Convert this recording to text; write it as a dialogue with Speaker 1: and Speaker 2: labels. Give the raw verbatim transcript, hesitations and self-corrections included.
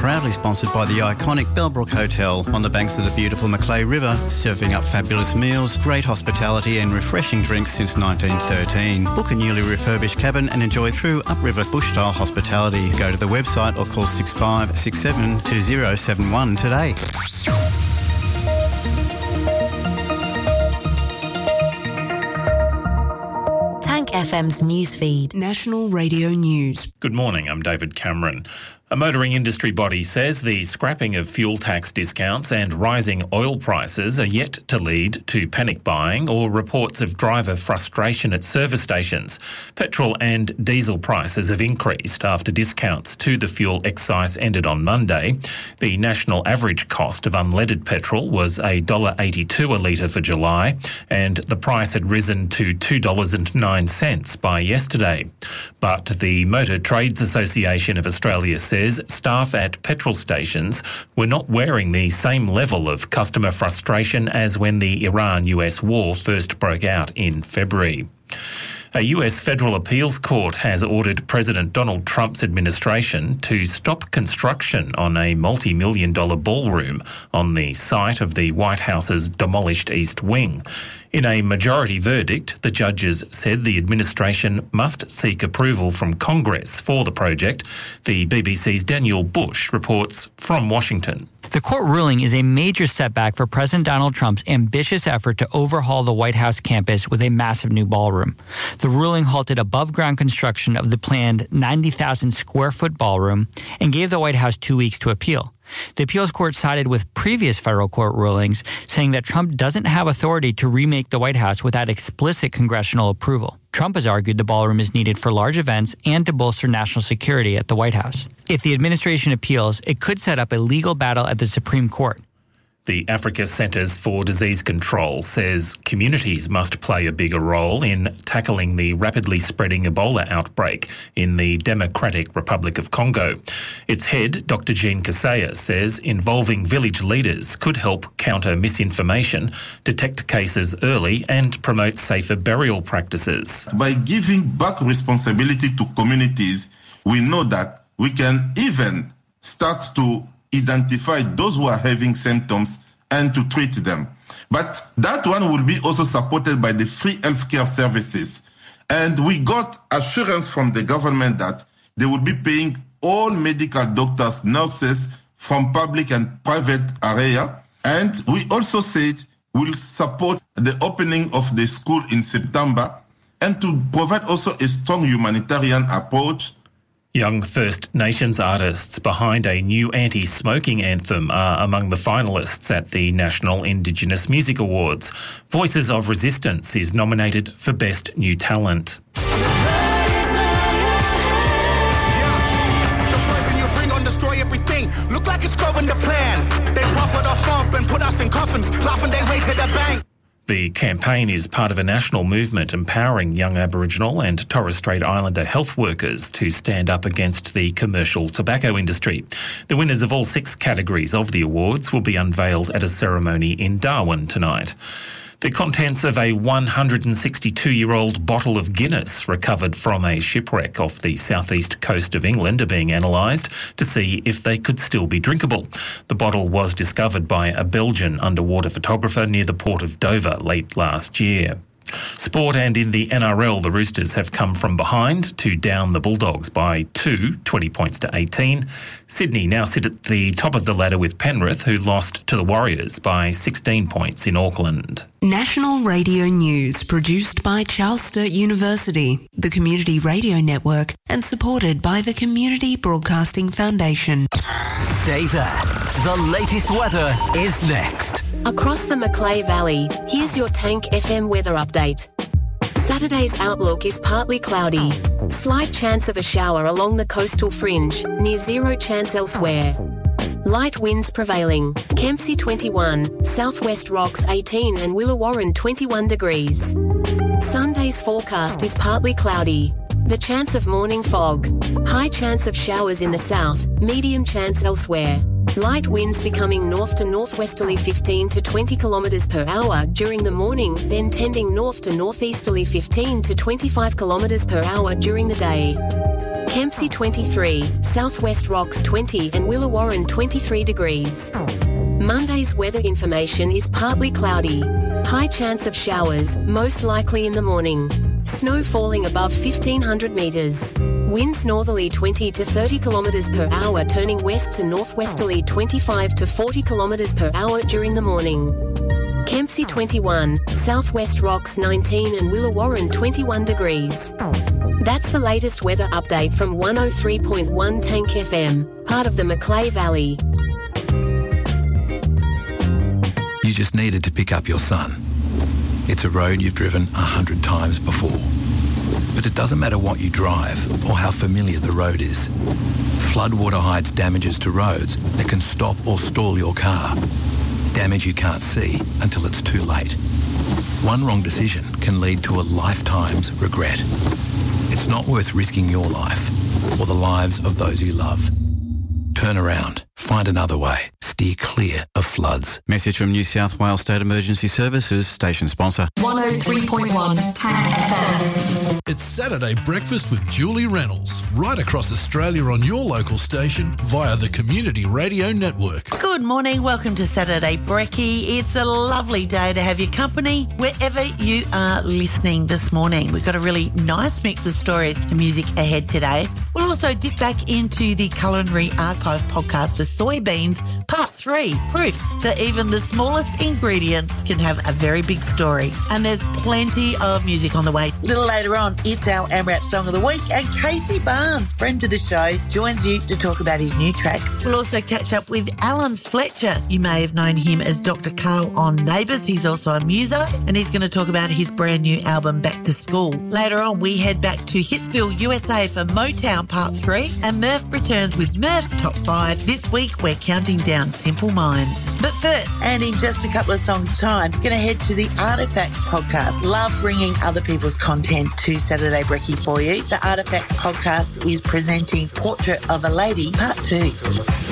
Speaker 1: proudly sponsored by the iconic Bellbrook Hotel on the banks of the beautiful Macleay River, serving up fabulous meals, great hospitality and refreshing drinks since nineteen thirteen. Book a newly refurbished cabin and enjoy true upriver bush-style hospitality. Go to the website or call six five six seven two zero seven one today.
Speaker 2: F M's newsfeed.
Speaker 3: National Radio News.
Speaker 4: Good morning, I'm David Cameron. A motoring industry body says the scrapping of fuel tax discounts and rising oil prices are yet to lead to panic buying or reports of driver frustration at service stations. Petrol and diesel prices have increased after discounts to the fuel excise ended on Monday. The national average cost of unleaded petrol was one dollar eighty-two a litre for July, and the price had risen to two dollars and nine cents by yesterday. But the Motor Trades Association of Australia says staff at petrol stations were not wearing the same level of customer frustration as when the Iran-U S war first broke out in February. A U S federal appeals court has ordered President Donald Trump's administration to stop construction on a multi-million dollar ballroom on the site of the White House's demolished East Wing. In a majority verdict, the judges said the administration must seek approval from Congress for the project. The B B C's Daniel Bush reports from Washington.
Speaker 5: The court ruling is a major setback for President Donald Trump's ambitious effort to overhaul the White House campus with a massive new ballroom. The ruling halted above-ground construction of the planned ninety thousand square foot ballroom and gave the White House two weeks to appeal. The appeals court sided with previous federal court rulings, saying that Trump doesn't have authority to remake the White House without explicit congressional approval. Trump has argued the ballroom is needed for large events and to bolster national security at the White House. If the administration appeals, it could set up a legal battle at the Supreme Court.
Speaker 4: The Africa Centres for Disease Control says communities must play a bigger role in tackling the rapidly spreading Ebola outbreak in the Democratic Republic of Congo. Its head, Doctor Jean Kaseya, says involving village leaders could help counter misinformation, detect cases early and promote safer burial practices.
Speaker 6: By giving back responsibility to communities, we know that we can even start to identify those who are having symptoms and to treat them. But that one will be also supported by the free healthcare services. And we got assurance from the government that they will be paying all medical doctors, nurses from public and private area. And we also said we'll support the opening of the school in September and to provide also a strong humanitarian approach.
Speaker 4: Young First Nations artists behind a new anti-smoking anthem are among the finalists at the National Indigenous Music Awards. Voices of Resistance is nominated for Best New Talent.
Speaker 7: The poison you bring on destroy everything. Look like it's going to plan. They profit off bump and put us in coffins, laughing they way to the bank.
Speaker 4: The campaign is part of a national movement empowering young Aboriginal and Torres Strait Islander health workers to stand up against the commercial tobacco industry. The winners of all six categories of the awards will be unveiled at a ceremony in Darwin tonight. The contents of a one hundred sixty-two-year-old bottle of Guinness recovered from a shipwreck off the southeast coast of England are being analysed to see if they could still be drinkable. The bottle was discovered by a Belgian underwater photographer near the port of Dover late last year. Sport, and in the N R L, the Roosters have come from behind to down the Bulldogs by two, twenty points to eighteen. Sydney now sit at the top of the ladder with Penrith, who lost to the Warriors by sixteen points in Auckland.
Speaker 3: National Radio News, produced by Charles Sturt University, the Community Radio Network, and supported by the Community Broadcasting Foundation.
Speaker 8: Stay there. The latest weather is next.
Speaker 9: Across the Macleay Valley, here's your Tank F M weather update. Saturday's outlook is partly cloudy. Slight chance of a shower along the coastal fringe, near zero chance elsewhere. Light winds prevailing. Kempsey twenty-one, Southwest Rocks eighteen and Willawarren twenty-one degrees. Sunday's forecast is partly cloudy. The chance of morning fog. High chance of showers in the south, medium chance elsewhere. Light winds becoming north to northwesterly fifteen to twenty kilometres per hour during the morning, then tending north to northeasterly fifteen to twenty-five kilometres per hour during the day. Kempsey twenty-three, Southwest Rocks twenty and Willawarren twenty-three degrees. Monday's weather information is partly cloudy. High chance of showers, most likely in the morning. Snow falling above fifteen hundred metres. Winds northerly twenty to thirty kilometres per hour turning west to northwesterly twenty-five to forty kilometres per hour during the morning. Kempsey twenty-one, Southwest Rocks nineteen and Willawarren twenty-one degrees. That's the latest weather update from one oh three point one Tank F M, part of the Macleay Valley.
Speaker 10: You just needed to pick up your son. It's a road you've driven a hundred times before. But it doesn't matter what you drive or how familiar the road is. Floodwater hides damages to roads that can stop or stall your car. Damage you can't see until it's too late. One wrong decision can lead to a lifetime's regret. It's not worth risking your life or the lives of those you love. Turn around. Find another way. Steer clear of floods.
Speaker 1: Message from New South Wales State Emergency Services, station sponsor.
Speaker 2: one oh three point one Tank F M.
Speaker 11: It's Saturday Breakfast with Julie Reynolds, right across Australia on your local station via the Community Radio Network.
Speaker 12: Good morning, welcome to Saturday Brekkie. It's a lovely day to have your company wherever you are listening this morning. We've got a really nice mix of stories and music ahead today. We'll also dip back into the Culinary Archive podcast for soybeans, part three, proof that even the smallest ingredients can have a very big story. And there's plenty of music on the way. A little later on, it's our AMRAP Song of the Week, and Casey Barnes, friend to the show, joins you to talk about his new track. We'll also catch up with Alan Fletcher. You may have known him as Doctor Carl on Neighbours. He's also a muso, and he's going to talk about his brand new album, Back to School. Later on, we head back to Hitsville, U S A for Motown Part three, and Murph returns with Murph's Top five. This week, we're counting down Simple Minds. But first, and in just a couple of songs' time, going to head to the Artifacts podcast. Love bringing other people's content to Saturday Brekkie for you. The Artifacts podcast is presenting Portrait of a Lady Part two.